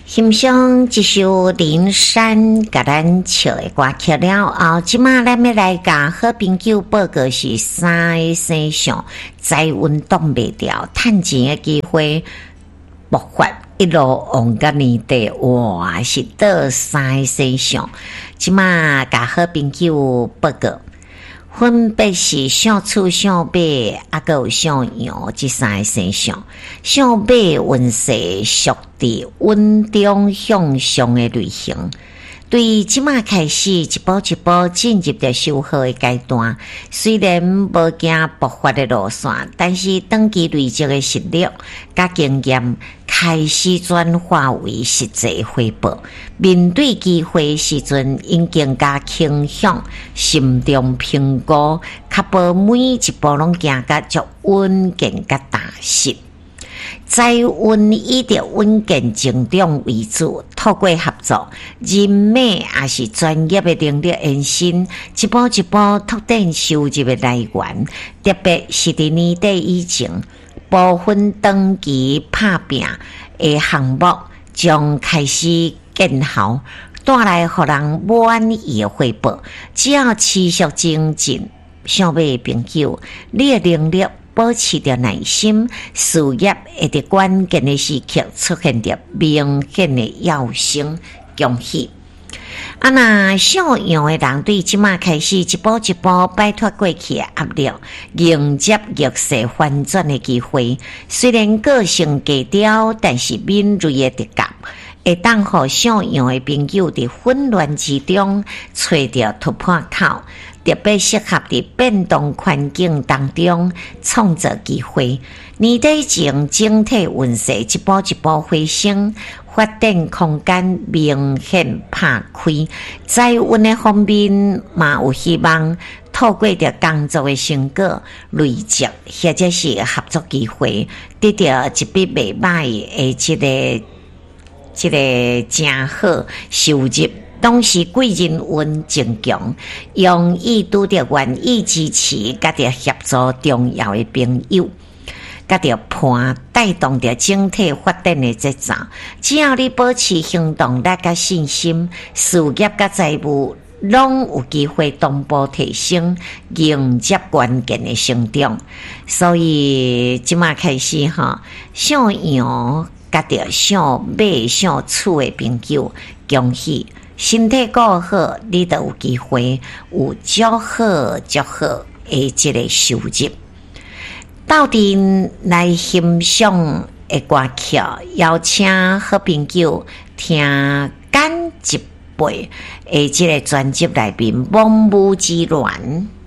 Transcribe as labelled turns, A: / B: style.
A: 欣赏一首林山甲咱唱的歌曲了后，即马咱要来甲好朋友报告是三个生肖财运挡袂掉，趁钱的机会爆发，一路往到年底，哇，是倒三个生肖。即马甲好朋友报告。分别是小厝、小马，还有小羊这三个生肖。小马运势属伫稳中向上的类型，对即马开始一步一步进入着修好的阶段。虽然无行爆发的路线，但是长期累积的实力甲经验开始转化为实际回报。面对机会时阵，应更加倾向心中评估，确保每一步拢行甲足稳健甲踏实。财运以着稳健成长为主，透过合作、人脉也是专业的能力延伸，一步一步拓展收入的来源。特别是伫年底以前，部分长期拍拼的项目将开始见效，带来互人满意的回报。只要持续精进，小马的朋友，你的能力保持着耐心，事业会伫关键的时刻出现着明显的跃升，恭喜！那小羊的人对即马开始一步一步摆脱过去的压力，迎接逆势反转的机会。虽然个性低调，但是敏锐的直觉会当互小羊的朋友伫混乱之中找到突破口。特别适合伫变动环境当中创造机会。年底前整体运势一步一步回升，发展空间明显打开。财运的方面嘛有希望透过着工作的成果累积，或者是合作机会，得到一笔袂歹的这个真好收入。当时贵人运正强，容易拄着愿意支持、甲着协助重要的朋友，甲着伴带动着整体发展的节奏。只要你保持行动力甲信心，事业甲财务拢有机会同步提升，迎接关键的成长。所以即马开始小羊甲着小马、小厝的朋友，恭喜！身体顾好，你就有机会有足好的这个收入。到底来欣赏的歌曲，邀请好朋友听简一辈的这个专辑内面《梦舞之恋》。